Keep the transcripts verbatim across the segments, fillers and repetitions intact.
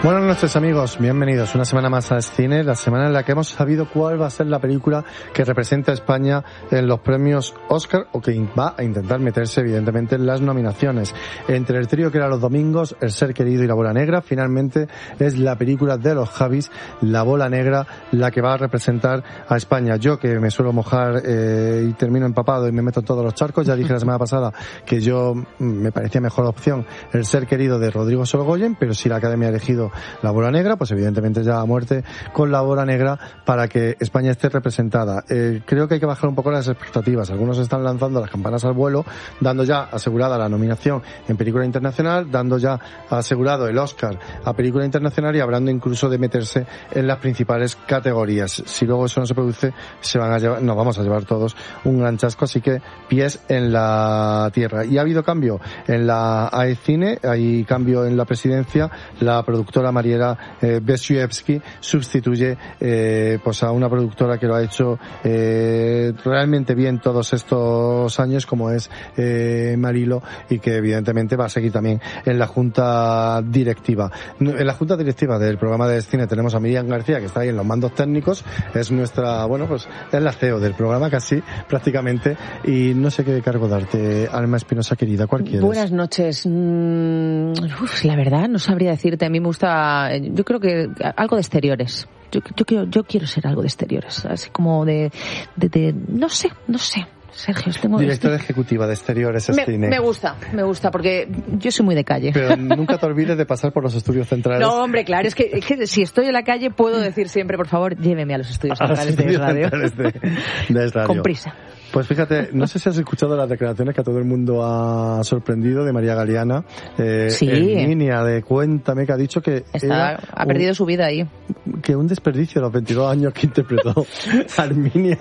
Buenas noches, amigos, bienvenidos una semana más a Cine, la semana en la que hemos sabido cuál va a ser la película que representa a España en los premios Oscar, o que va a intentar meterse evidentemente en las nominaciones. Entre el trío que era los domingos, El ser querido y La bola negra, finalmente es la película de los Javis, La bola negra, la que va a representar a España. Yo, que me suelo mojar eh, y termino empapado y me meto en todos los charcos, ya dije la semana pasada que yo me parecía mejor opción El ser querido de Rodrigo Sorogoyen, pero si la Academia ha elegido La bola negra, pues evidentemente ya a muerte con La bola negra para que España esté representada. Eh, creo que hay que bajar un poco las expectativas. Algunos están lanzando las campanas al vuelo, dando ya asegurada la nominación en película internacional, dando ya asegurado el Oscar a película internacional y hablando incluso de meterse en las principales categorías. Si luego eso no se produce, se van a llevar, nos vamos a llevar todos un gran chasco, así que pies en la tierra. Y ha habido cambio en la A E Cine, hay cambio en la presidencia, la productora Mariela eh, Besiewski sustituye eh, pues a una productora que lo ha hecho eh, realmente bien todos estos años, como es eh, Marilo, y que evidentemente va a seguir también en la junta directiva. En la junta directiva del programa de cine tenemos a Miriam García, que está ahí en los mandos técnicos, es nuestra, bueno, pues es la C E O del programa casi, prácticamente, y no sé qué cargo darte, Alma Espinosa querida, ¿cuál quieres? Buenas noches. Mm, uf, la verdad, no sabría decirte, a mí me gusta, yo creo que algo de exteriores. Yo, yo quiero, yo quiero ser algo de exteriores, así como de, de, de no sé, no sé. Sergio, tengo directora este... ejecutiva de Exteriores es me, cine. Me gusta, me gusta, porque yo soy muy de calle. Pero nunca te olvides de pasar por los estudios centrales. No, hombre, claro, es que, es que si estoy en la calle puedo decir siempre, por favor, lléveme a los estudios a centrales los estudios de Radio. Centrales de, de Radio. Con prisa. Pues fíjate, no sé si has escuchado las declaraciones que a todo el mundo ha sorprendido de María Galeana. Eh, sí. Herminia de Cuéntame, que ha dicho que Está, ha perdido un, su vida ahí. Que un desperdicio los veintidós años que interpretó a Herminia.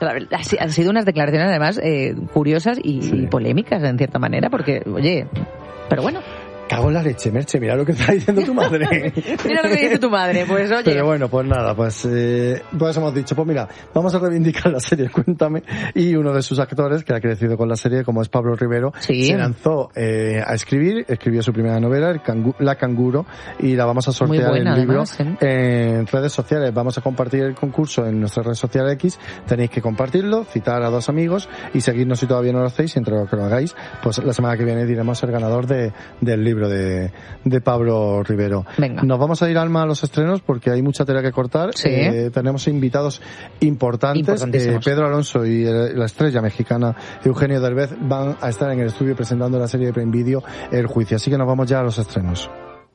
Han sido unas declaraciones además eh, curiosas y, sí. y polémicas en cierta manera, porque, oye, pero bueno. Cago en la leche, Merche, mira lo que está diciendo tu madre. Mira lo que dice tu madre, pues oye. Pero bueno, pues nada, pues, eh, pues hemos dicho, pues mira, vamos a reivindicar la serie Cuéntame, y uno de sus actores, que ha crecido con la serie, como es Pablo Rivero, sí. se lanzó eh, a escribir, escribió su primera novela, el cangu- La Canguro, y la vamos a sortear buena, el libro además, ¿eh? en redes sociales. Vamos a compartir el concurso en nuestra red social X, tenéis que compartirlo, citar a dos amigos y seguirnos si todavía no lo hacéis, y entre lo que lo hagáis, pues la semana que viene diremos el ganador de, del libro de, de Pablo Rivero. Venga. Nos vamos a ir, Alma, a los estrenos porque hay mucha tela que cortar. Sí. Eh, tenemos invitados importantes. Eh, Pedro Alonso y el, la estrella mexicana Eugenio Derbez van a estar en el estudio presentando la serie de Prime Video El Juicio. Así que nos vamos ya a los estrenos.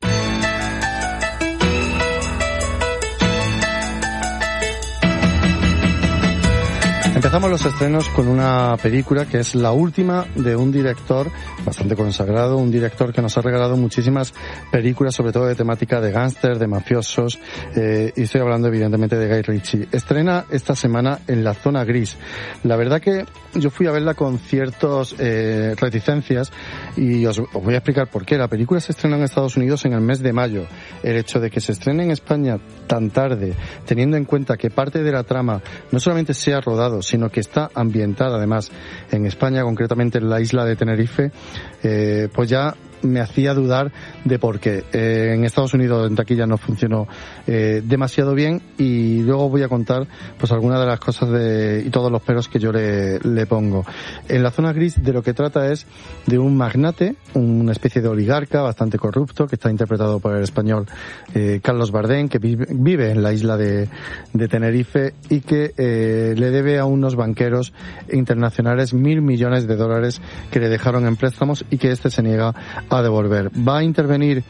Empezamos los estrenos con una película que es la última de un director bastante consagrado, un director que nos ha regalado muchísimas películas, sobre todo de temática de gángster, de mafiosos, eh, y estoy hablando evidentemente de Guy Ritchie. Estrena esta semana en La Zona Gris. La verdad que yo fui a verla con ciertas eh, reticencias y os, os voy a explicar por qué. La película se estrena en Estados Unidos en el mes de mayo. El hecho de que se estrene en España tan tarde, teniendo en cuenta que parte de la trama no solamente se ha rodado, sino que está ambientada además en España, concretamente en la isla de Tenerife, eh, pues ya me hacía dudar de por qué. Eh, en Estados Unidos en taquilla no funcionó eh, demasiado bien, y luego voy a contar pues algunas de las cosas de, y todos los peros que yo le, le pongo. En La Zona Gris de lo que trata es de un magnate, una especie de oligarca bastante corrupto, que está interpretado por el español eh, Carlos Bardem, que vive, vive en la isla de, de Tenerife y que eh, le debe a unos banqueros internacionales mil millones de dólares que le dejaron en préstamos y que este se niega a devolver. Va a intervenir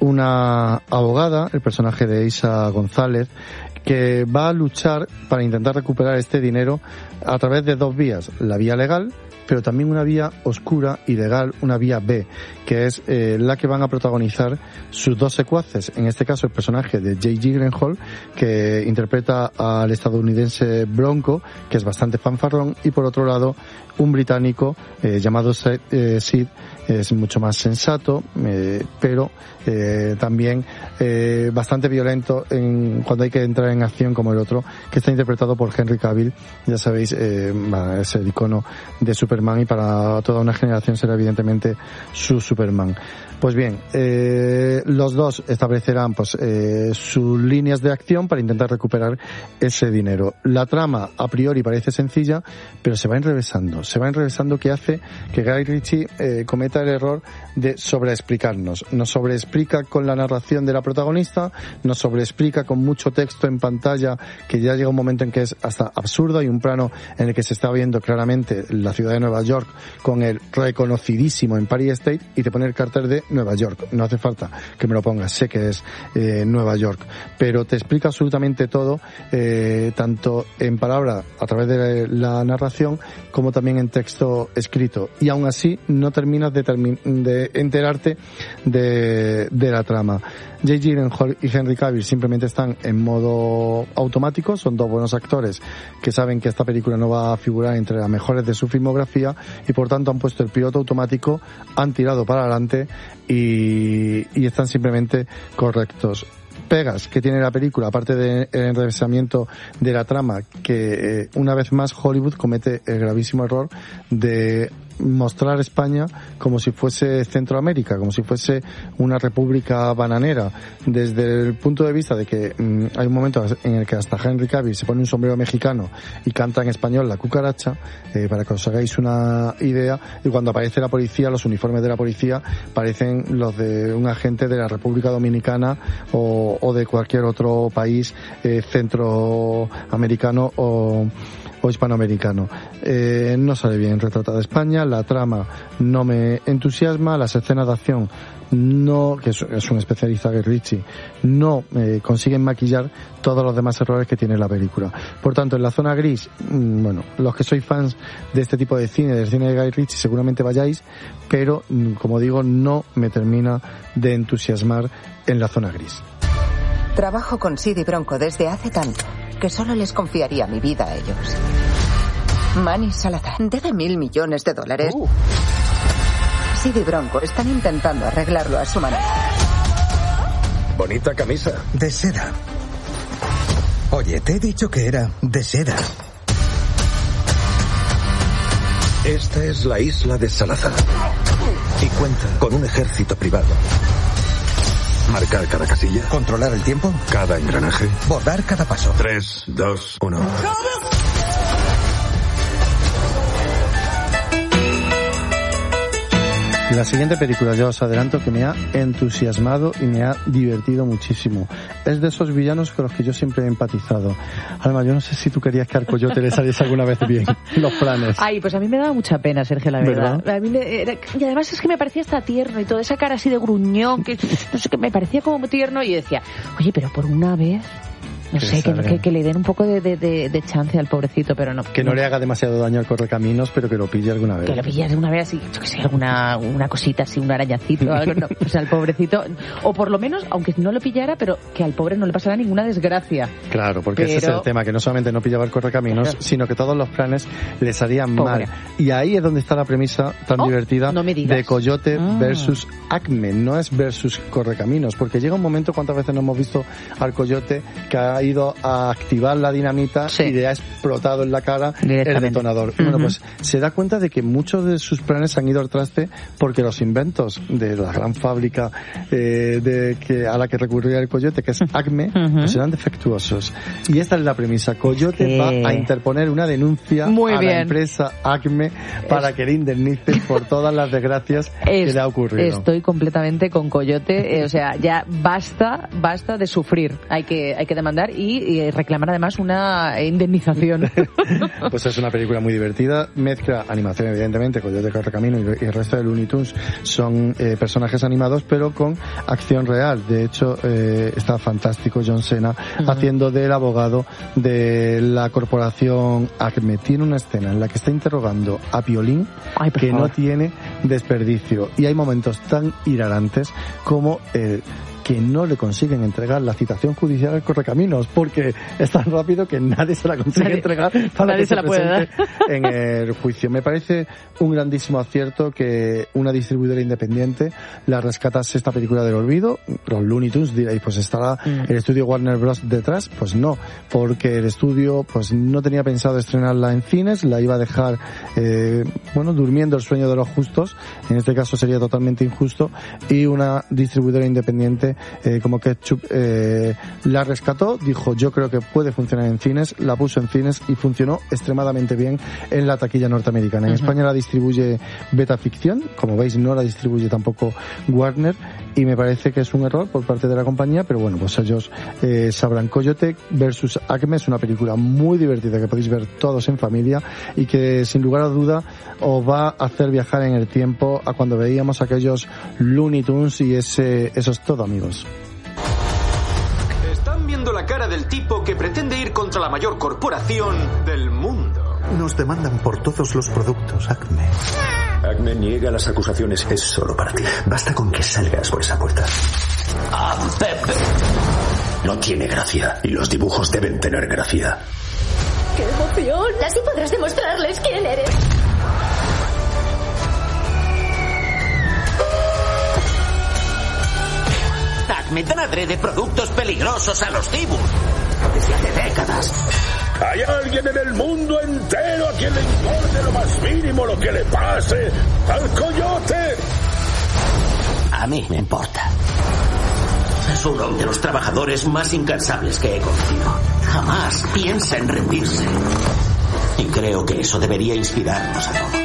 una abogada, el personaje de Isa González, que va a luchar para intentar recuperar este dinero a través de dos vías: la vía legal, pero también una vía oscura, ilegal, una vía B, que es eh, la que van a protagonizar sus dos secuaces, en este caso el personaje de Jake Gyllenhaal, que interpreta al estadounidense Bronco, que es bastante fanfarrón, y por otro lado un británico eh, llamado Sid, eh, Sid, es mucho más sensato, eh, pero eh, también eh, bastante violento en, cuando hay que entrar en acción, como el otro, que está interpretado por Henry Cavill. Ya sabéis, eh, es el icono de Superman, y para toda una generación será evidentemente su Superman. Pues bien, eh, los dos establecerán pues eh, sus líneas de acción para intentar recuperar ese dinero. La trama a priori parece sencilla, pero se va enrevesando, se va enrevesando que hace que Guy Ritchie eh, cometa el error de sobreexplicarnos. Nos sobreexplica con la narración de la protagonista, nos sobreexplica con mucho texto en pantalla que ya llega un momento en que es hasta absurdo. Hay un plano en el que se está viendo claramente la ciudad de Nueva York con el reconocidísimo Empire State y te pone el cartel de Nueva York. No hace falta que me lo pongas, sé que es eh, Nueva York, pero te explica absolutamente todo, eh, tanto en palabra a través de la narración como también en texto escrito, y aún así no terminas de, termi- de enterarte de, de la trama. Jake Gyllenhaal y Henry Cavill simplemente están en modo automático, son dos buenos actores que saben que esta película no va a figurar entre las mejores de su filmografía y por tanto han puesto el piloto automático, han tirado para adelante y, y están simplemente correctos. Pegas que tiene la película, aparte del enrevesamiento de la trama, que eh, una vez más Hollywood comete el gravísimo error de mostrar España como si fuese Centroamérica, como si fuese una república bananera, desde el punto de vista de que mmm, hay un momento en el que hasta Henry Cavill se pone un sombrero mexicano y canta en español La Cucaracha, eh, para que os hagáis una idea, y cuando aparece la policía, los uniformes de la policía parecen los de un agente de la República Dominicana o, o de cualquier otro país eh, centroamericano o o hispanoamericano. Eh, no sale bien retratada España, la trama no me entusiasma, las escenas de acción no, que es, es un especialista Guy Ritchie, no eh, consiguen maquillar todos los demás errores que tiene la película. Por tanto, en la zona gris, mmm, bueno, los que sois fans de este tipo de cine, del cine de Guy Ritchie, seguramente vayáis, pero mmm, como digo, no me termina de entusiasmar en la zona gris. Trabajo con Sid y Bronco desde hace tanto que solo les confiaría mi vida a ellos. Manny Salazar debe mil millones de dólares. Uh. Sid y Bronco están intentando arreglarlo a su manera. Bonita camisa. De seda. Oye, te he dicho que era de seda. Esta es la isla de Salazar y cuenta con un ejército privado. Marcar cada casilla. Controlar el tiempo. Cada engranaje. Bordar cada paso. Tres, dos, uno. La siguiente película, ya os adelanto que me ha entusiasmado y me ha divertido muchísimo. Es de esos villanos con los que yo siempre he empatizado. Alma, yo no sé si tú querías que al Coyote le saliese alguna vez bien los planes. Ay, pues a mí me daba mucha pena, Sergio, la verdad. ¿Verdad? A mí me, era, y además es que me parecía hasta tierno y toda esa cara así de gruñón, que no sé, que me parecía como tierno, y decía, oye, pero por una vez... No sé, que, que, que le den un poco de, de, de, de chance al pobrecito, pero no. Que no, no le haga demasiado daño al correcaminos, pero que lo pille alguna vez. Que lo pille alguna vez, así, yo que sé, alguna una cosita así, un arañacito, algo, no. O sea, al pobrecito, o por lo menos, aunque no lo pillara, pero que al pobre no le pasara ninguna desgracia. Claro, porque pero... ese es el tema, que no solamente no pillaba el correcaminos, claro, sino que todos los planes le salían pobre. mal. Y ahí es donde está la premisa tan oh, divertida no me digas. de Coyote ah. versus Acme. No es versus correcaminos, porque llega un momento, ¿cuántas veces no hemos visto al Coyote que ha ido a activar la dinamita sí. y le ha explotado en la cara el detonador? Uh-huh. Bueno, pues se da cuenta de que muchos de sus planes han ido al traste porque los inventos de la gran fábrica eh, de que a la que recurría el Coyote, que es Acme, uh-huh. pues eran defectuosos. Y esta es la premisa. Coyote sí. va a interponer una denuncia Muy a bien. la empresa Acme para es... que le indemnice por todas las desgracias es, que le ha ocurrido. Estoy completamente con Coyote. Eh, o sea, ya basta, basta de sufrir. Hay que, hay que demandar y y reclamar además una indemnización. Pues es una película muy divertida, mezcla animación evidentemente, Coyote Correcamino y, y el resto de Looney Tunes son eh, personajes animados pero con acción real. De hecho eh, está fantástico John Cena uh-huh. haciendo del abogado de la corporación Acme. Tiene una escena en la que está interrogando a Piolín Ay, que favor. no tiene desperdicio, y hay momentos tan hilarantes como eh, que no le consiguen entregar la citación judicial al Correcaminos, porque es tan rápido que nadie se la consigue nadie, entregar para nadie que se, se la puede dar en el juicio. Me parece un grandísimo acierto que una distribuidora independiente la rescatase esta película del olvido. Los Looney Tunes, diréis, pues estará mm. el estudio Warner Bros. Detrás. Pues no, porque el estudio pues no tenía pensado estrenarla en cines, la iba a dejar eh, bueno, durmiendo el sueño de los justos, en este caso sería totalmente injusto, y una distribuidora independiente eh, como Ketchup eh, la rescató, dijo yo creo que puede funcionar en cines, la puso en cines y funcionó extremadamente bien en la taquilla norteamericana. En uh-huh. España la distribuye Beta Ficción, como veis no la distribuye tampoco Warner, y me parece que es un error por parte de la compañía, pero bueno, pues ellos eh, sabrán. Coyote versus Acme es una película muy divertida que podéis ver todos en familia y que sin lugar a duda os va a hacer viajar en el tiempo a cuando veíamos aquellos Looney Tunes y ese, esos todo amigos. Están viendo la cara del tipo que pretende ir contra la mayor corporación del mundo. Nos demandan por todos los productos, Acme. Acme niega las acusaciones. Es solo para ti. Basta con que salgas por esa puerta. Ah, Pepe. No tiene gracia y los dibujos deben tener gracia. ¡Qué emoción! Así podrás demostrarles quién eres. Acme dan adrede productos peligrosos a los dibujos desde hace décadas. Hay alguien en el mundo entero a quien le importe lo más mínimo lo que le pase al Coyote. A mí me importa. Es uno de los trabajadores más incansables que he conocido. Jamás piensa en rendirse. Y creo que eso debería inspirarnos a todos.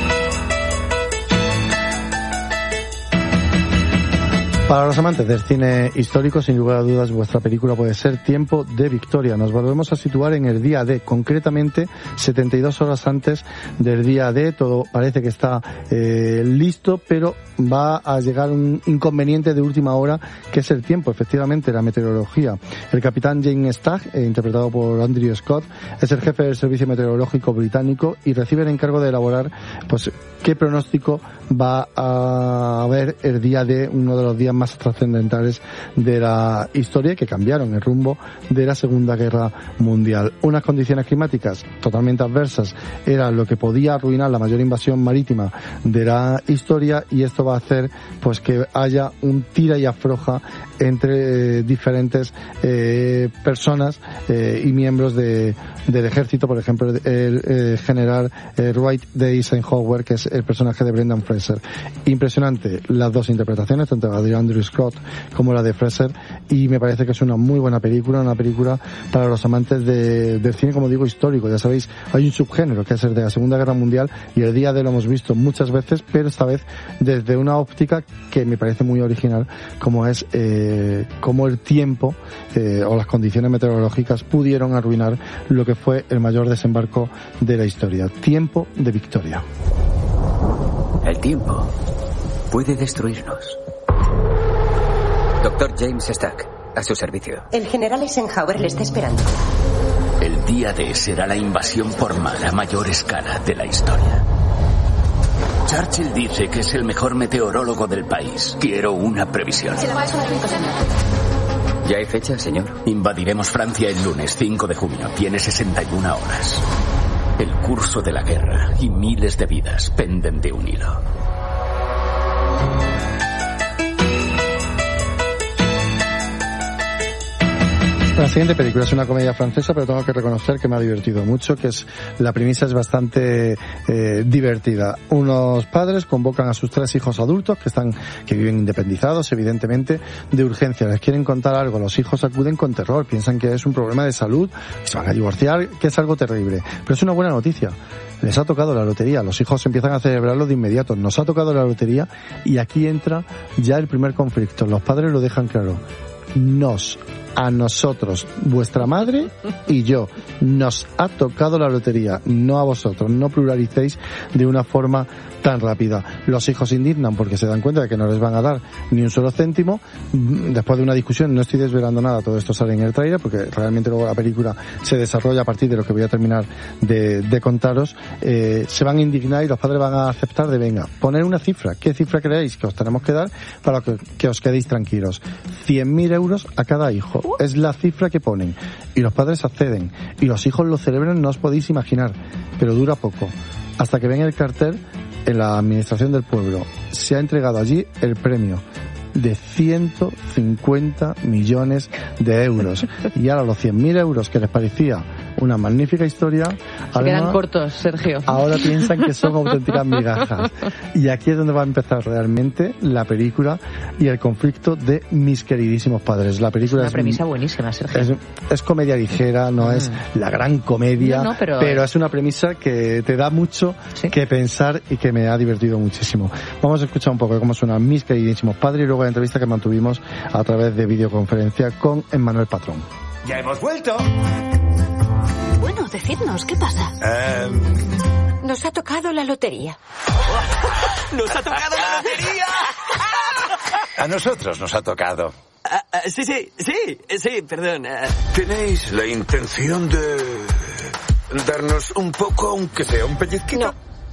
Para los amantes del cine histórico, sin lugar a dudas, vuestra película puede ser Tiempo de Victoria. Nos volvemos a situar en el día D, concretamente setenta y dos horas antes del día D. Todo parece que está eh, listo, pero va a llegar un inconveniente de última hora, que es el tiempo, efectivamente, la meteorología. El capitán James Stagg, eh, interpretado por Andrew Scott, es el jefe del Servicio Meteorológico británico y recibe el encargo de elaborar, pues, qué pronóstico va a haber el día D, uno de los días más trascendentales de la historia, que cambiaron el rumbo de la Segunda Guerra Mundial. Unas condiciones climáticas totalmente adversas era lo que podía arruinar la mayor invasión marítima de la historia, y esto va a hacer pues que haya un tira y afloja entre eh, diferentes eh, personas eh, y miembros de, del ejército. Por ejemplo, el, el, el general eh, Wright de Eisenhower, que es el personaje de Brendan Fraser. Impresionante las dos interpretaciones, tanto la de Andrew Scott como la de Fraser, y me parece que es una muy buena película, una película para los amantes de, del cine, como digo, histórico. Ya sabéis, hay un subgénero que es el de la Segunda Guerra Mundial, y el día de lo hemos visto muchas veces, pero esta vez desde una óptica que me parece muy original, como es eh, cómo el tiempo eh, o las condiciones meteorológicas pudieron arruinar lo que fue el mayor desembarco de la historia. Tiempo de Victoria. El tiempo puede destruirnos. Doctor James Stagg, a su servicio. El general Eisenhower le está esperando. El día D será la invasión por mar a mayor escala de la historia. Churchill dice que es el mejor meteorólogo del país. Quiero una previsión. Se la va a sonar cinco segundos. ¿Ya hay fecha, señor? Invadiremos Francia el lunes cinco de junio. Tiene sesenta y una horas. El curso de la guerra y miles de vidas penden de un hilo. La siguiente película es una comedia francesa, pero tengo que reconocer que me ha divertido mucho, que es la premisa es bastante eh, divertida. Unos padres convocan a sus tres hijos adultos que están que viven independizados, evidentemente, de urgencia. Les quieren contar algo. Los hijos acuden con terror, piensan que es un problema de salud, que se van a divorciar, que es algo terrible. Pero es una buena noticia. Les ha tocado la lotería, los hijos empiezan a celebrarlo de inmediato. Nos ha tocado la lotería y aquí entra ya el primer conflicto. Los padres lo dejan claro. Nos a nosotros, vuestra madre y yo. Nos ha tocado la lotería, no a vosotros. No pluralicéis de una forma tan rápida. Los hijos se indignan porque se dan cuenta de que no les van a dar ni un solo céntimo. Después de una discusión, no estoy desvelando nada, todo esto sale en el tráiler porque realmente luego la película se desarrolla a partir de lo que voy a terminar de, de contaros. Eh, se van a indignar y los padres van a aceptar de, venga, poner una cifra. ¿Qué cifra creéis que os tenemos que dar para que, que os quedéis tranquilos? cien mil euros a cada hijo. Es la cifra que ponen. Y los padres acceden. Y los hijos lo celebran, no os podéis imaginar. Pero dura poco. Hasta que ven el cartel en la administración del pueblo. Se ha entregado allí el premio de ciento cincuenta millones de euros. Y ahora los cien mil euros que les parecía una magnífica historia, se quedan cortos, Sergio. Ahora piensan que son auténticas migajas. Y aquí es donde va a empezar realmente la película y el conflicto de mis queridísimos padres. La película es una es, premisa buenísima, Sergio. Es, es comedia ligera, no mm. es la gran comedia, no, no, pero, pero es una premisa que te da mucho ¿sí? que pensar y que me ha divertido muchísimo. Vamos a escuchar un poco de cómo suenan mis queridísimos padres y luego la entrevista que mantuvimos a través de videoconferencia con Emmanuel Patrón. ¡Ya hemos vuelto! Bueno, decidnos, ¿qué pasa? Um... Nos ha tocado la lotería. ¡Nos ha tocado la lotería! A nosotros nos ha tocado. Uh, uh, sí, sí, sí, sí, perdón. Uh... ¿Tenéis la intención de darnos un poco, aunque sea un pellizquito? No.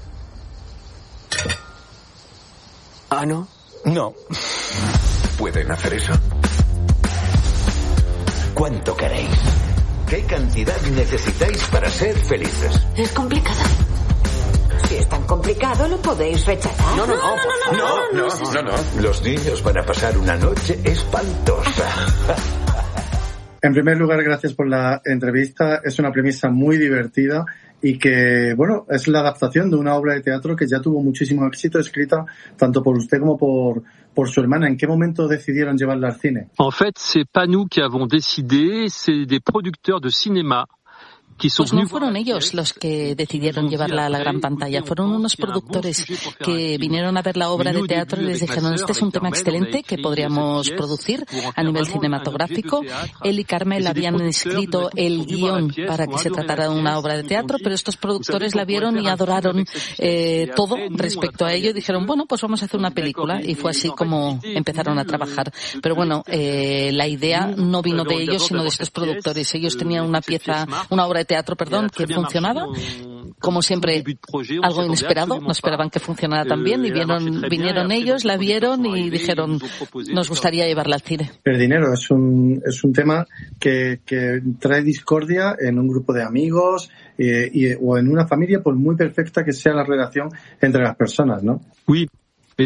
¿Ah, no? No. ¿Pueden hacer eso? ¿Cuánto queréis? ¿Qué cantidad necesitáis para ser felices? Es complicado. Si es tan complicado, lo podéis rechazar. No, no, no, no, no, no, no, no, no. Los niños van a pasar una noche espantosa. En primer lugar, gracias por la entrevista. Es una premisa muy divertida y que, bueno, es la adaptación de una obra de teatro que ya tuvo muchísimo éxito, escrita tanto por usted como por por su hermana. ¿En qué momento decidieron llevarla al cine? En fait, c'est pas nous qui avons décidé, c'est des producteurs de cinéma. Pues no fueron ellos los que decidieron llevarla a la gran pantalla, fueron unos productores que vinieron a ver la obra de teatro y les dijeron, este es un tema excelente que podríamos producir a nivel cinematográfico. Él y Carmel habían escrito el guión para que se tratara de una obra de teatro, pero estos productores la vieron y adoraron eh, todo respecto a ello y dijeron, bueno, pues vamos a hacer una película, y fue así como empezaron a trabajar. Pero bueno, eh, la idea no vino de ellos, sino de estos productores. Ellos tenían una pieza, una obra de teatro, perdón, que funcionaba, como siempre, algo inesperado, no esperaban que funcionara tan bien, y vieron, vinieron ellos, la vieron y dijeron, nos gustaría llevarla al cine. El dinero es un, es un tema que, que trae discordia en un grupo de amigos eh, y, o en una familia, por muy perfecta que sea la relación entre las personas, ¿no? Sí. Pues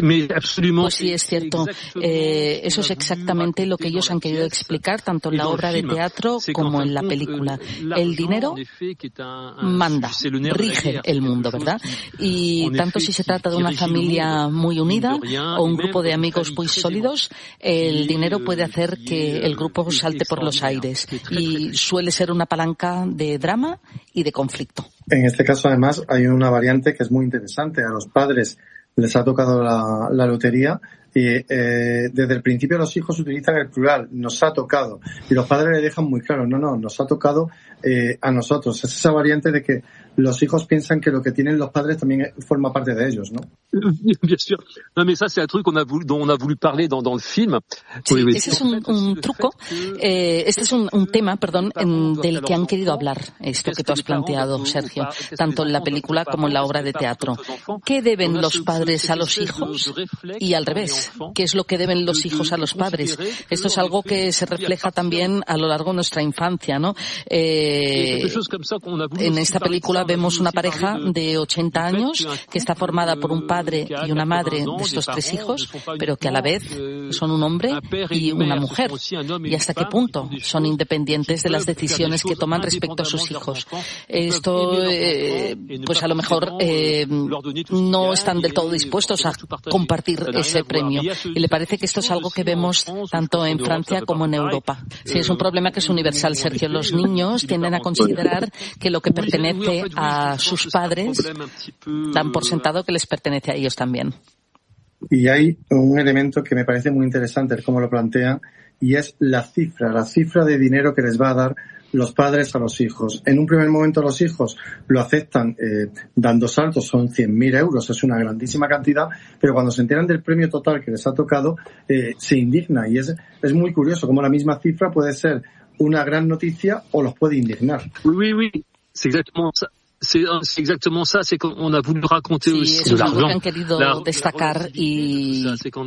sí, es cierto. Eh, eso es exactamente lo que ellos han querido explicar, tanto en la obra de teatro como en la película. El dinero manda, rige el mundo, ¿verdad? Y tanto si se trata de una familia muy unida o un grupo de amigos muy sólidos, el dinero puede hacer que el grupo salte por los aires y suele ser una palanca de drama y de conflicto. En este caso, además, hay una variante que es muy interesante. A los padres les ha tocado la, la lotería y eh, desde el principio los hijos utilizan el plural, nos ha tocado, y los padres le dejan muy claro, no, no, nos ha tocado eh, a nosotros. Es esa variante de que los hijos piensan que lo que tienen los padres también forma parte de ellos, ¿no? Bien sûr. No, mais ça c'est un truc qu'on a voulu, dont on a voulu parler dans, dans le film. Sí, oui, oui. Ese es un, un truco, eh, este es un, un tema, perdón, en, del que han querido hablar, esto que tú has planteado, Sergio, tanto en la película como en la obra de teatro. ¿Qué deben los padres a los hijos? Y al revés, ¿qué es lo que deben los hijos a los padres? Esto es algo que se refleja también a lo largo de nuestra infancia, ¿no? Eh, en esta película vemos una pareja de ochenta años que está formada por un padre y una madre de estos tres hijos, pero que a la vez son un hombre y una mujer. ¿Y hasta qué punto son independientes de las decisiones que toman respecto a sus hijos? Esto, eh, pues a lo mejor eh, no están del todo dispuestos a compartir ese premio. Y le parece que esto es algo que vemos tanto en Francia como en Europa. Sí, es un problema que es universal, Sergio. Los niños tienden a considerar que lo que pertenece a sus padres dan por sentado que les pertenece a ellos también. Y hay un elemento que me parece muy interesante, es cómo lo plantean, y es la cifra, la cifra de dinero que les va a dar los padres a los hijos. En un primer momento los hijos lo aceptan eh, dando saltos, son cien mil euros, es una grandísima cantidad, pero cuando se enteran del premio total que les ha tocado, eh, se indigna. Y es, es muy curioso cómo la misma cifra puede ser una gran noticia o los puede indignar. Oui, oui, c'est exactement ça. C'est, c'est exactement ça, c'est qu'on a voulu raconter sí, aussi eso de es algo que l'argent. han querido La, destacar y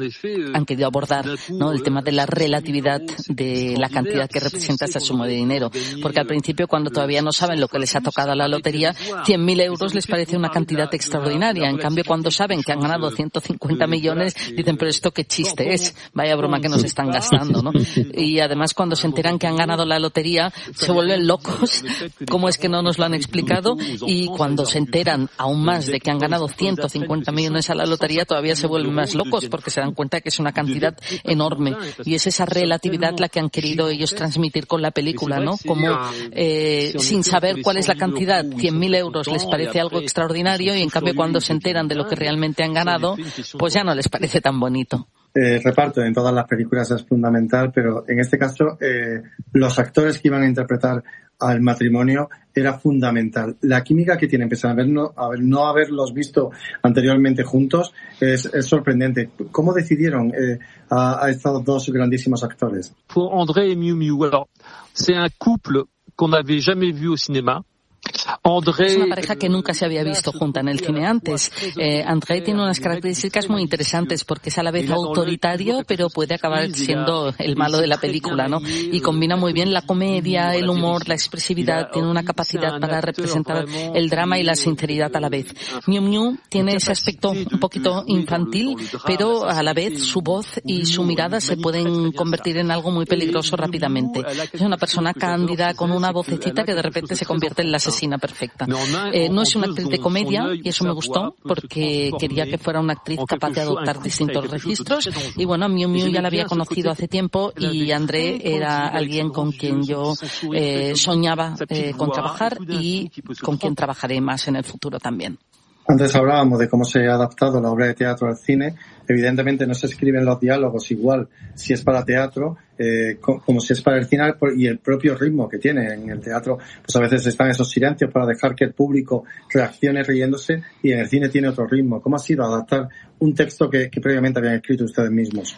han querido abordar, ¿no? El tema de la relatividad de la cantidad que representa esa suma de dinero. Porque al principio, cuando todavía no saben lo que les ha tocado a la lotería, cien mil euros les parece una cantidad extraordinaria. En cambio, cuando saben que han ganado ciento cincuenta millones, dicen, pero esto qué chiste es, vaya broma que nos están gastando, ¿no? Y además, cuando se enteran que han ganado la lotería, se vuelven locos. ¿Cómo es que no nos lo han explicado? Y cuando se enteran aún más de que han ganado ciento cincuenta millones a la lotería, todavía se vuelven más locos porque se dan cuenta que es una cantidad enorme. Y es esa relatividad la que han querido ellos transmitir con la película, ¿no? Como eh, sin saber cuál es la cantidad, cien mil euros les parece algo extraordinario y en cambio cuando se enteran de lo que realmente han ganado, pues ya no les parece tan bonito. El eh, reparto en todas las películas es fundamental, pero en este caso eh, los actores que iban a interpretar al matrimonio era fundamental. La química que tienen, pese a haber no, a ver, no haberlos visto anteriormente juntos, es, es sorprendente. ¿Cómo decidieron eh, a, a estos dos grandísimos actores? Pour André et Miu Miu, alors, c'est un couple qu'on n'avait jamais vu au cinéma. André... Es una pareja que nunca se había visto junta en el cine antes. Eh, André tiene unas características muy interesantes porque es a la vez autoritario, pero puede acabar siendo el malo de la película, ¿no? Y combina muy bien la comedia, el humor, la expresividad, tiene una capacidad para representar el drama y la sinceridad a la vez. Miu Miu tiene ese aspecto un poquito infantil, pero a la vez su voz y su mirada se pueden convertir en algo muy peligroso rápidamente. Es una persona cándida con una vocecita que de repente se convierte en la asesina perfecta. Eh, no es una actriz de comedia y eso me gustó porque quería que fuera una actriz capaz de adoptar distintos registros y bueno, a Miu Miu ya la había conocido hace tiempo y André era alguien con quien yo eh, soñaba eh, con trabajar y con quien trabajaré más en el futuro también. Antes hablábamos de cómo se ha adaptado la obra de teatro al cine. Evidentemente no se escriben los diálogos igual si es para teatro eh, como si es para el cine, y el propio ritmo que tiene en el teatro, pues a veces están esos silencios para dejar que el público reaccione riéndose, y en el cine tiene otro ritmo. ¿Cómo ha sido adaptar un texto que, que previamente habían escrito ustedes mismos?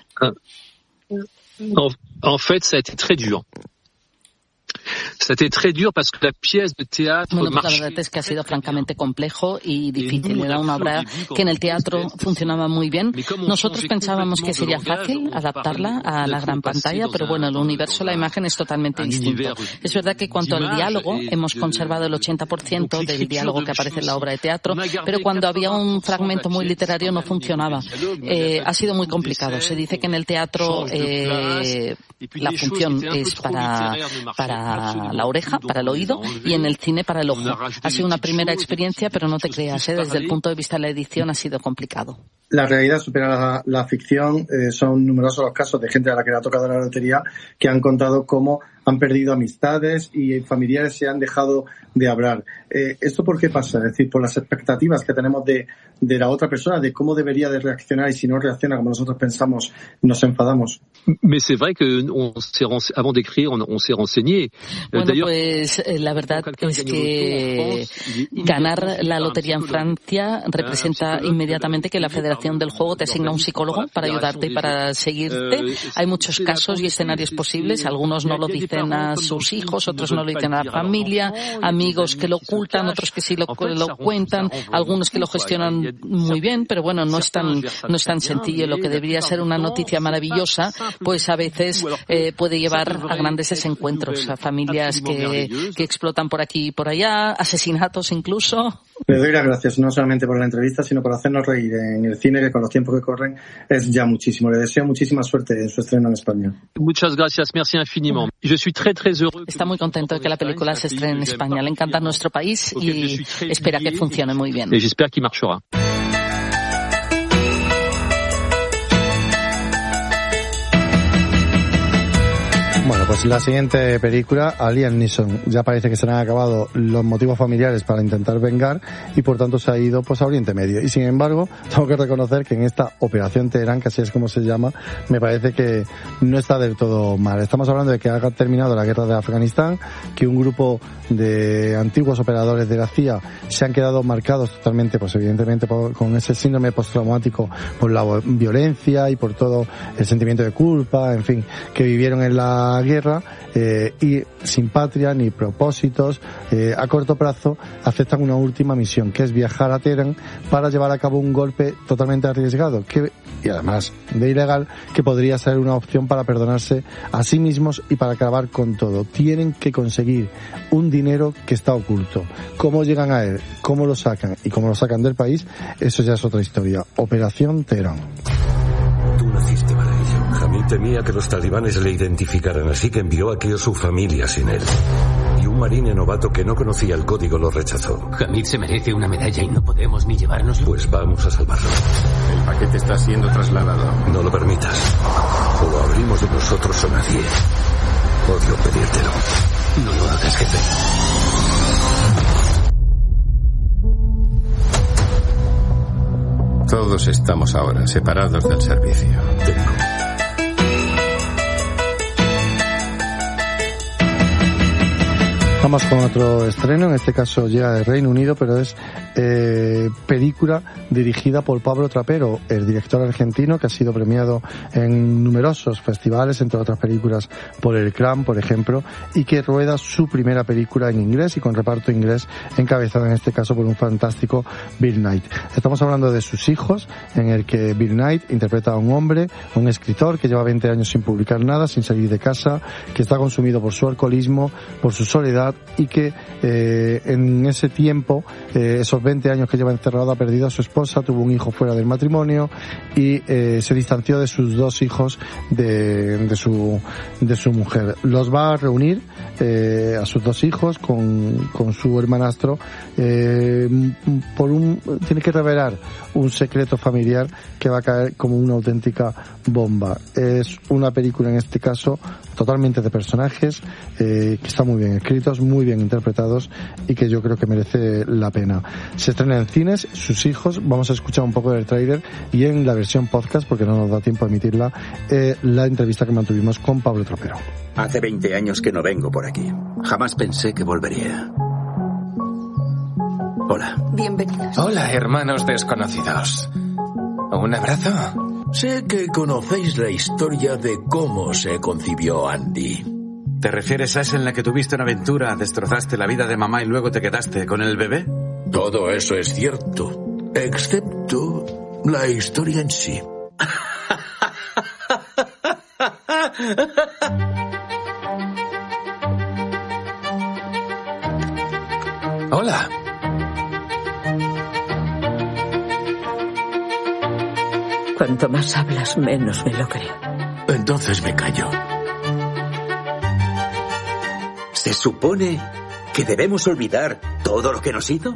En, en fait, ça a été très dur. C'était très dur parce que la pièce de théâtre bueno, pues la verdad es que ha sido francamente complejo y difícil. Era una obra que en el teatro funcionaba muy bien. Nosotros pensábamos que sería fácil adaptarla a la gran pantalla, pero bueno, el universo, la imagen es totalmente distinto. Es verdad que cuanto al diálogo, hemos conservado el ochenta por ciento del diálogo que aparece en la obra de teatro, pero cuando había un fragmento muy literario no funcionaba. Eh, ha sido muy complicado. Se dice que en el teatro eh, la función es para, para la oreja, para el oído, y en el cine para el ojo. Ha sido una primera experiencia, pero no te creas, ¿eh? Desde el punto de vista de la edición ha sido complicado. La realidad supera la, la ficción. Eh, son numerosos los casos de gente a la que le ha tocado la lotería que han contado cómo han perdido amistades y familiares se han dejado de hablar. Eh, ¿Esto por qué pasa? Es decir, por las expectativas que tenemos de, de la otra persona, de cómo debería de reaccionar, y si no reacciona como nosotros pensamos, nos enfadamos. Mais c'est vrai que on s'est rense... avant d'écrire, on, on s'est renseigné. Bueno, pues la verdad es que ganar la lotería en Francia representa inmediatamente que la Federación del Juego te asigna un psicólogo para ayudarte y para seguirte. Hay muchos casos y escenarios posibles. Algunos no lo dicen a sus hijos, otros no lo dicen a la familia, amigos que lo ocultan, otros que sí lo, lo cuentan, algunos que lo gestionan muy bien, pero bueno, no es tan, no es tan sencillo. Lo que debería ser una noticia maravillosa, pues a veces eh, puede llevar a grandes desencuentros, a familias que, que explotan por aquí y por allá, asesinatos incluso. Le doy las gracias no solamente por la entrevista, sino por hacernos reír en el cine, que con los tiempos que corren es ya muchísimo. Le deseo muchísima suerte en su estreno en España. Muchas gracias, merci infiniment. Je suis très très heureux. Está muy contento de que la película se estrene en España. Le encanta nuestro país y espera que funcione muy bien. Et j'espère qu'il marchera. Bueno, Bueno, pues la siguiente película, a Liam Neeson ya parece que se le han acabado los motivos familiares para intentar vengar y por tanto se ha ido pues a Oriente Medio. Y sin embargo, tengo que reconocer que en esta Operación Teherán, que así es como se llama, me parece que no está del todo mal. Estamos hablando de que ha terminado la guerra de Afganistán, que un grupo de antiguos operadores de la C I A se han quedado marcados totalmente, pues evidentemente por, con ese síndrome postraumático por la violencia y por todo el sentimiento de culpa, en fin, que vivieron en la guerra eh, y sin patria ni propósitos, eh, a corto plazo aceptan una última misión, que es viajar a Teherán para llevar a cabo un golpe totalmente arriesgado que, y además de ilegal, que podría ser una opción para perdonarse a sí mismos y para acabar con todo. Tienen que conseguir un dinero que está oculto. ¿Cómo llegan a él? ¿Cómo lo sacan? Y cómo lo sacan del país, eso ya es otra historia. Operación Teherán. Tú naciste para ello. Hamid temía que los talibanes le identificaran, así que envió aquí a su familia sin él. Y un marine novato que no conocía el código lo rechazó. Hamid se merece una medalla y no podemos ni llevarnos. Pues vamos a salvarlo. El paquete está siendo trasladado. No lo permitas. O lo abrimos de nosotros o nadie. Odio pedírtelo. No lo hagas, jefe. Todos estamos ahora separados del servicio. Tengo. Vamos con otro estreno, en este caso llega de Reino Unido, pero es eh, película dirigida por Pablo Trapero, el director argentino que ha sido premiado en numerosos festivales, entre otras películas por El Cram, por ejemplo, y que rueda su primera película en inglés y con reparto inglés, encabezada en este caso por un fantástico Bill Knight. Estamos hablando de Sus hijos, en el que Bill Knight interpreta a un hombre, un escritor que lleva veinte años sin publicar nada, sin salir de casa, que está consumido por su alcoholismo, por su soledad, y que eh, en ese tiempo, eh, esos veinte años que lleva encerrado, ha perdido a su esposa, tuvo un hijo fuera del matrimonio y eh, se distanció de sus dos hijos de, de su de su mujer. Los va a reunir eh, a sus dos hijos con, con su hermanastro eh, por un tiene que revelar un secreto familiar que va a caer como una auténtica bomba. Es una película, en este caso, totalmente de personajes eh, que están muy bien escritos, muy bien interpretados y que yo creo que merece la pena. Se estrena en cines, Sus hijos, vamos a escuchar un poco del tráiler y en la versión podcast, porque no nos da tiempo a emitirla, eh, la entrevista que mantuvimos con Pablo Trapero. Hace veinte años que no vengo por aquí. Jamás pensé que volvería. Hola. Bienvenidos. Hola, hermanos desconocidos. ¿Un abrazo? Sé que conocéis la historia de cómo se concibió Andy. ¿Te refieres a esa en la que tuviste una aventura, destrozaste la vida de mamá y luego te quedaste con el bebé? Todo eso es cierto, excepto la historia en sí. Hola. Cuanto más hablas, menos me lo creo. Entonces me callo. ¿Se supone que debemos olvidar todo lo que nos hizo?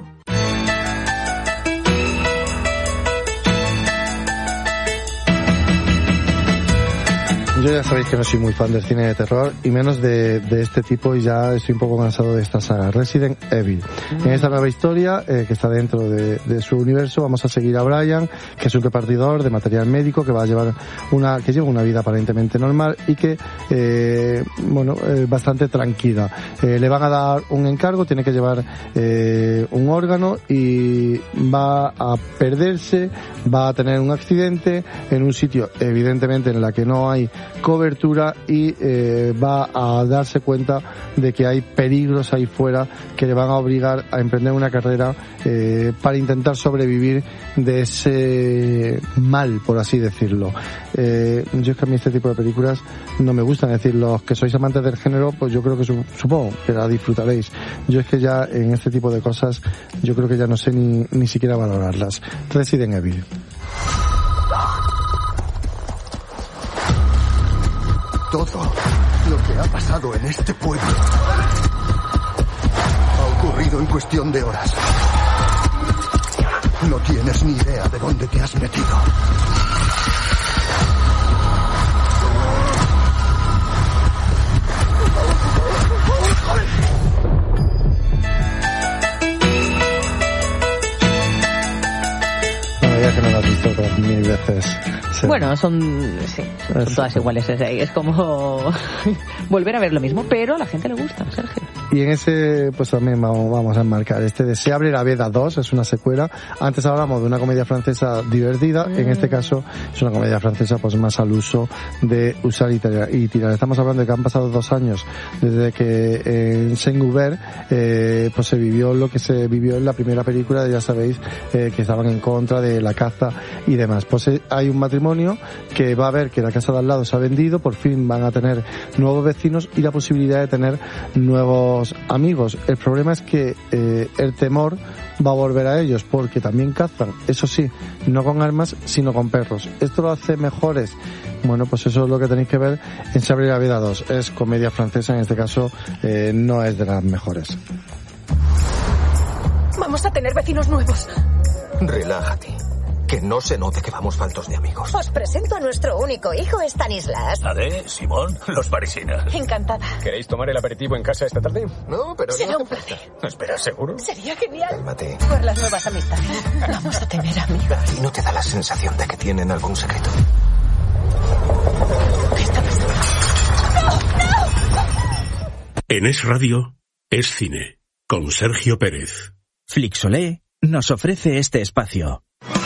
Yo ya sabéis que no soy muy fan del cine de terror y menos de, de este tipo, y ya estoy un poco cansado de esta saga, Resident Evil. Mm. En esta nueva historia, eh, que está dentro de, de su universo, vamos a seguir a Brian, que es un repartidor de material médico que va a llevar una, que lleva una vida aparentemente normal y que, eh, bueno, eh, bastante tranquila. Eh, le van a dar un encargo, tiene que llevar eh, un órgano y va a perderse, va a tener un accidente en un sitio, evidentemente, en la que no hay cobertura y eh, va a darse cuenta de que hay peligros ahí fuera que le van a obligar a emprender una carrera eh, para intentar sobrevivir de ese mal, por así decirlo. Eh, yo es que a mí este tipo de películas no me gustan, es decir, los que sois amantes del género, pues yo creo que su, supongo que la disfrutaréis. Yo es que ya en este tipo de cosas yo creo que ya no sé ni, ni siquiera valorarlas. Resident Evil. Todo lo que ha pasado en este pueblo ha ocurrido en cuestión de horas. No tienes ni idea de dónde te has metido. Sí. Bueno, son, sí, son, son todas iguales. Es, es como volver a ver lo mismo, pero a la gente le gusta, Sergio. Y en ese, pues también vamos, vamos a enmarcar este de Se abre la veda dos, es una secuela. Antes hablamos de una comedia francesa divertida, mm. en este caso es una comedia francesa pues más al uso de usar y tirar. Y tirar. Estamos hablando de que han pasado dos años desde que en Saint-Gobain eh, pues se vivió lo que se vivió en la primera película, ya sabéis eh, que estaban en contra de la caza y demás. Pues eh, hay un matrimonio que va a ver que la casa de al lado se ha vendido, por fin van a tener nuevos vecinos y la posibilidad de tener nuevos amigos. El problema es que eh, el temor va a volver a ellos porque también cazan, eso sí, no con armas sino con perros. ¿Esto lo hace mejores? Bueno, pues eso es lo que tenéis que ver en Se abre la veda dos. Es comedia francesa, en este caso eh, no es de las mejores. Vamos a tener vecinos nuevos. Relájate. Que no se note que vamos faltos de amigos. Os presento a nuestro único hijo, Stanislas. ¿Ade, Simón? Los parisinas. Encantada. ¿Queréis tomar el aperitivo en casa esta tarde? No, pero Será no un placer. Espera, ¿seguro? Sería genial. Cálmate. Por las nuevas amistades. Vamos a tener amigos. ¿Y no te da la sensación de que tienen algún secreto? ¿Qué está pasando? ¡No, no! En Es Radio, Es Cine, con Sergio Pérez. Flixolé nos ofrece este espacio.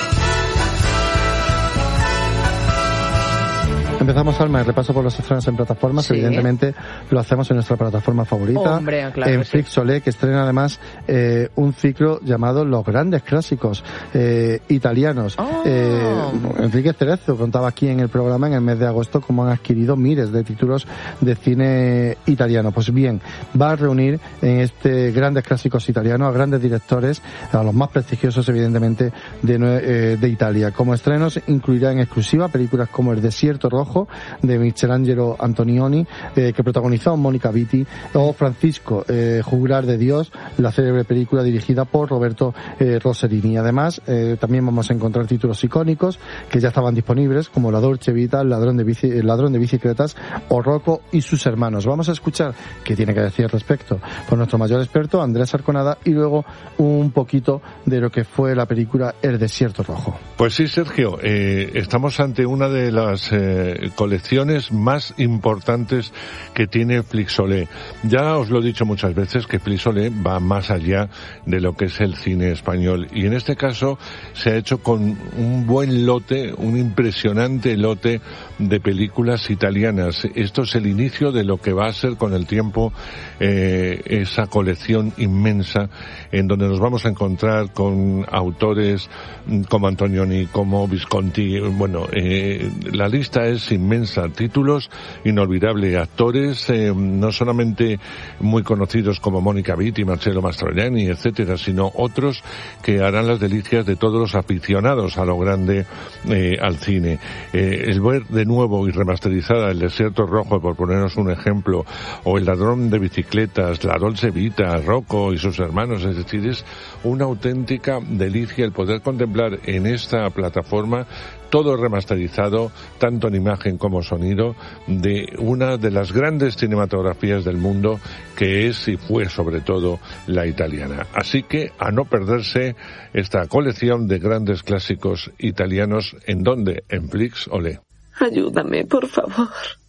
Empezamos, Alma, el repaso por los estrenos en plataformas. Sí. Evidentemente lo hacemos en nuestra plataforma favorita. Hombre, claro, en Flixolé, sí. Que estrena además eh, un ciclo llamado Los Grandes Clásicos eh, Italianos. Oh. Eh, Enrique Cerezo contaba aquí en el programa en el mes de agosto cómo han adquirido miles de títulos de cine italiano. Pues bien, va a reunir en este Grandes Clásicos Italianos a grandes directores, a los más prestigiosos evidentemente de, eh, de Italia. Como estrenos incluirá en exclusiva películas como El Desierto Rojo de Michelangelo Antonioni, eh, que protagonizó Mónica Vitti, o Francisco, eh, Juglar de Dios, la célebre película dirigida por Roberto eh, Rossellini. Además, eh, también vamos a encontrar títulos icónicos que ya estaban disponibles, como La Dolce Vita, El ladrón de, bici, el ladrón de bicicletas o Rocco y sus hermanos. Vamos a escuchar qué tiene que decir al respecto por nuestro mayor experto, Andrés Arconada, y luego un poquito de lo que fue la película El Desierto Rojo. Pues sí, Sergio, eh, estamos ante una de las eh, colecciones más importantes que tiene Flixolé. Ya os lo he dicho muchas veces que Flixolé va más allá de lo que es el cine español, y en este caso se ha hecho con un buen lote, un impresionante lote de películas italianas. Esto es el inicio de lo que va a ser con el tiempo eh, esa colección inmensa en donde nos vamos a encontrar con autores como Antonioni, como Visconti. Bueno, eh, la lista es inmensa, títulos inolvidables, actores eh, no solamente muy conocidos como Mónica Vitti, Marcello Mastroianni, etcétera, sino otros que harán las delicias de todos los aficionados a lo grande eh, al cine. Eh, el ver de nuevo y remasterizada El Desierto Rojo, por ponernos un ejemplo, o El Ladrón de Bicicletas, La Dolce Vita, Rocco y sus hermanos, es decir, es una auténtica delicia el poder contemplar en esta plataforma todo remasterizado, tanto en imagen como sonido, de una de las grandes cinematografías del mundo, que es y fue sobre todo la italiana. Así que a no perderse esta colección de grandes clásicos italianos. ¿En dónde? En Flixolé. Ayúdame, por favor.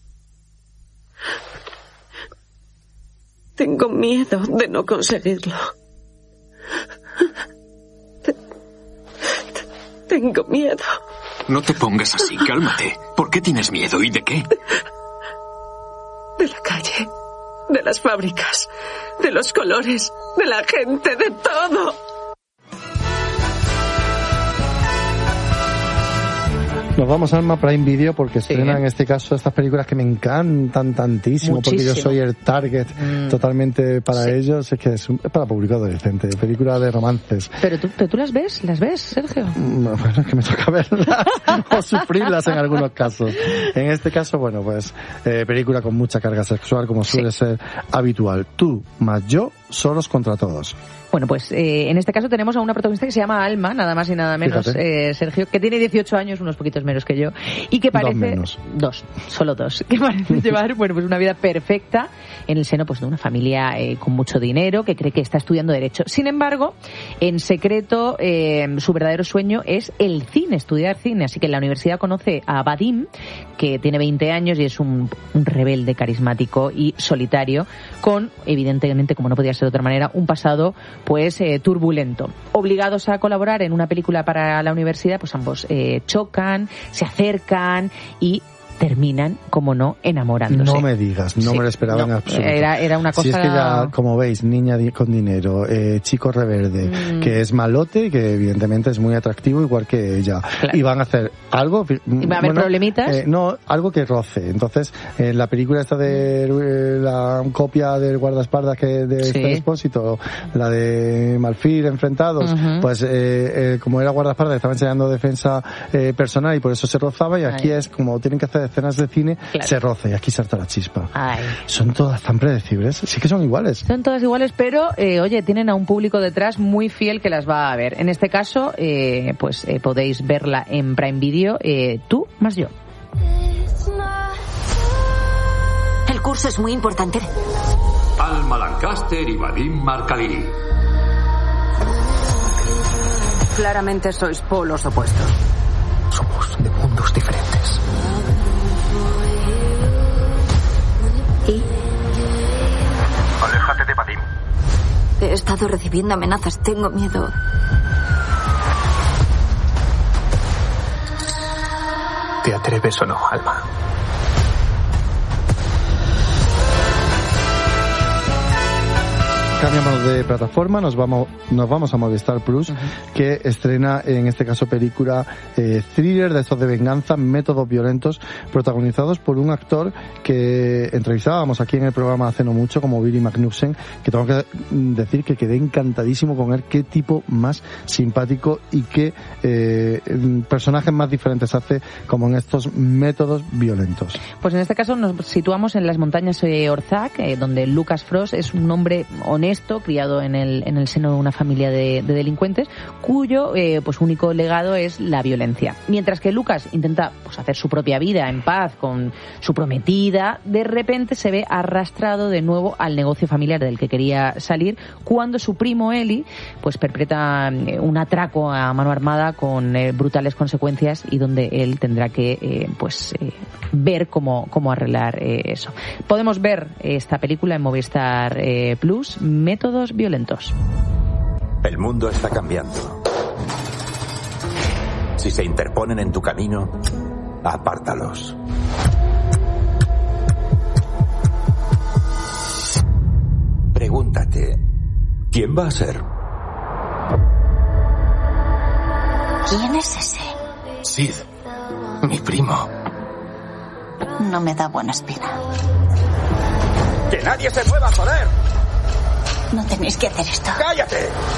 Tengo miedo de no conseguirlo. Tengo miedo. No te pongas así, cálmate. ¿Por qué tienes miedo y de qué? De la calle, de las fábricas, de los colores, de la gente, de todo. Nos vamos, Alma, Prime Video, porque estrena sí. en este caso estas películas que me encantan tantísimo. Muchísimo. Porque yo soy el target mm. totalmente para sí. ellos. Es que es, un, es para público adolescente, película de romances. ¿Pero tú, pero tú las ves? ¿Las ves, Sergio? Bueno, es que me toca verlas o sufrirlas en algunos casos. En este caso, bueno, pues eh, película con mucha carga sexual, como suele sí. ser habitual. Tú más yo solos contra todos. Bueno, pues eh, en este caso tenemos a una protagonista que se llama Alma, nada más y nada menos, eh, Sergio, que tiene dieciocho años, unos poquitos menos que yo, y que parece... Dos menos. Dos, solo dos. Que parece llevar, bueno, pues una vida perfecta en el seno pues de una familia eh, con mucho dinero, que cree que está estudiando Derecho. Sin embargo, en secreto, eh, su verdadero sueño es el cine, estudiar cine. Así que en la universidad conoce a Vadim, que tiene veinte años y es un, un rebelde carismático y solitario, con, evidentemente, como no podía ser de otra manera, un pasado pues eh, turbulento. Obligados a colaborar en una película para la universidad, pues ambos eh, chocan, se acercan y terminan, como no, enamorándose. No me digas, no sí, me lo esperaba no, en absoluto. Era, era una cosa... Si es que ya, como veis, niña con dinero, eh, chico reverde, mm. que es malote y que evidentemente es muy atractivo, igual que ella. Claro. Y van a hacer algo... ¿Y va a haber bueno, problemitas? Eh, no, algo que roce. Entonces, en la película esta de eh, la copia del guardaespaldas que de sí. este Expósito, la de Malfir enfrentados, uh-huh. pues eh, eh, como era guardaespaldas, estaba enseñando defensa eh, personal y por eso se rozaba, y aquí Ay. es como tienen que hacer escenas de cine, claro. se roza y aquí salta la chispa. Ay. Son todas tan predecibles, sí que son iguales. Son todas iguales, pero eh, oye, tienen a un público detrás muy fiel que las va a ver. En este caso, eh, pues eh, podéis verla en Prime Video, eh, tú más yo. El curso es muy importante. Alma Lancaster y Vadim Markaliri. Claramente sois polos opuestos. Somos de mundos diferentes. ¿Y? Aléjate de Vadim. He estado recibiendo amenazas. Tengo miedo. ¿Te atreves o no, Alma? Cambiamos de plataforma, nos vamos nos vamos a Movistar Plus, uh-huh. que estrena en este caso película eh, thriller de estos de venganza, métodos violentos, protagonizados por un actor que entrevistábamos aquí en el programa hace no mucho, como Billy Magnussen, que tengo que decir que quedé encantadísimo con él. Qué tipo más simpático y qué eh, personajes más diferentes hace como en estos métodos violentos. Pues en este caso nos situamos en las montañas de Orzak, eh, donde Lucas Frost es un hombre honesto, criado en el en el seno de una familia de, de delincuentes, cuyo eh, pues único legado es la violencia. Mientras que Lucas intenta pues hacer su propia vida en paz con su prometida, de repente se ve arrastrado de nuevo al negocio familiar del que quería salir, cuando su primo Eli pues perpetra un atraco a mano armada con eh, brutales consecuencias, y donde él tendrá que eh, pues eh, ver cómo cómo arreglar eh, eso. Podemos ver esta película en Movistar eh, Plus, Métodos violentos. El mundo está cambiando. Si se interponen en tu camino, apártalos. Pregúntate, ¿quién va a ser? ¿Quién es ese? Sid, mi primo. No me da buena espina. ¡Que nadie se mueva, joder! No tenéis que hacer esto. ¡Cállate!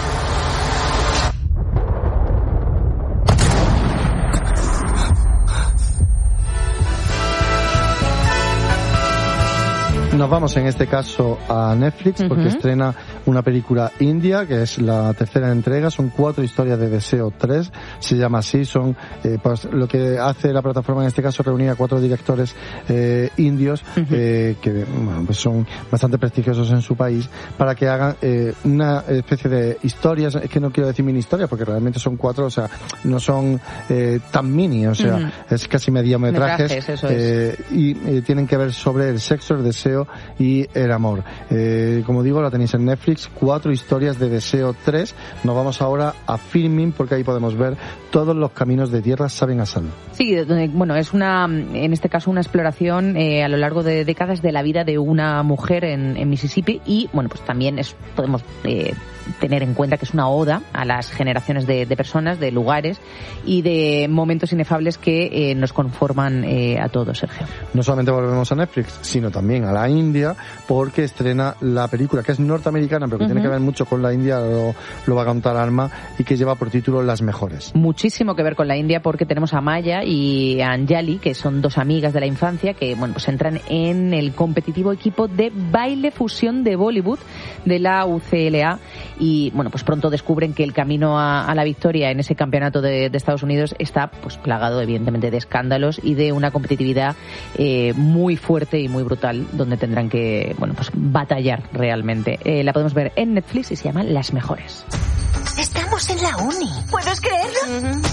Nos vamos en este caso a Netflix porque uh-huh. estrena una película india que es la tercera entrega. Son cuatro historias de deseo, tres se llama así. Son eh, pues lo que hace la plataforma en este caso, reunir a cuatro directores eh, indios uh-huh. eh, que bueno, pues son bastante prestigiosos en su país, para que hagan eh, una especie de historias. Es que no quiero decir mini historias porque realmente son cuatro, o sea, no son eh, tan mini, o sea, uh-huh. es casi mediometrajes, metrajes, eso eh, es. y eh, tienen que ver sobre el sexo, el deseo y el amor. Eh, como digo, la tenéis en Netflix, cuatro historias de deseo tres. Nos vamos ahora a Filmin porque ahí podemos ver todos los caminos de tierra saben a sal. Sí, bueno, es una, en este caso una exploración eh, a lo largo de décadas de la vida de una mujer en, en Mississippi, y bueno, pues también es, podemos eh, tener en cuenta que es una oda a las generaciones de, de personas, de lugares y de momentos inefables que eh, nos conforman eh, a todos, Sergio. No solamente volvemos a Netflix, sino también a la India, porque estrena la película que es norteamericana americana, pero que uh-huh. tiene que ver mucho con la India, lo, lo va a contar Alma, y que lleva por título Las Mejores. Muchísimo que ver con la India, porque tenemos a Maya y a Anjali, que son dos amigas de la infancia, que bueno, pues entran en el competitivo equipo de baile fusión de Bollywood de la U C L A, y bueno, pues pronto descubren que el camino a, a la victoria en ese campeonato de, de Estados Unidos está pues plagado evidentemente de escándalos y de una competitividad eh, muy fuerte y muy brutal, donde tendrán que bueno pues batallar realmente. Eh, la podemos ver en Netflix y se llama Las Mejores. Estamos en la uni. ¿Puedes creerlo? Uh-huh.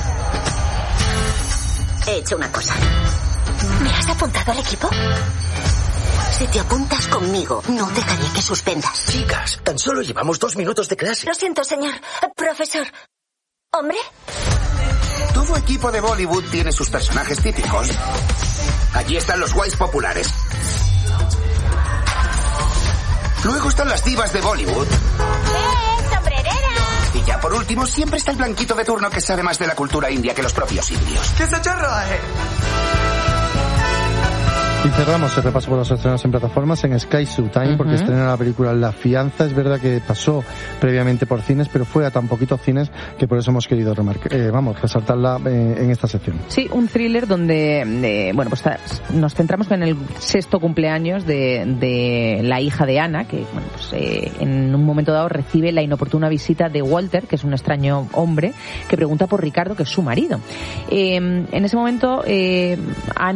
He hecho una cosa. ¿Me has apuntado al equipo? Si te apuntas conmigo, no dejaré que suspendas. Chicas, tan solo llevamos dos minutos de clase. Lo siento, señor. Profesor. ¿Hombre? Todo equipo de Bollywood tiene sus personajes típicos. Allí están los guays populares. Luego están las divas de Bollywood. ¡Eh, sombrerera! Y ya por último, siempre está el blanquito de turno que sabe más de la cultura india que los propios indios. ¿Qué se charra, eh? Y cerramos el repaso por los estrenos en plataformas en Sky Showtime, uh-huh. porque estrena la película La Fianza. Es verdad que pasó previamente por cines, pero fue a tan poquitos cines que por eso hemos querido remarcar, eh, vamos, resaltarla eh, en esta sección. Sí, un thriller donde, eh, bueno, pues nos centramos en el sexto cumpleaños de, de la hija de Ana, que, bueno, pues eh, en un momento dado recibe la inoportuna visita de Walter, que es un extraño hombre, que pregunta por Ricardo, que es su marido. Eh, en ese momento, eh, Ana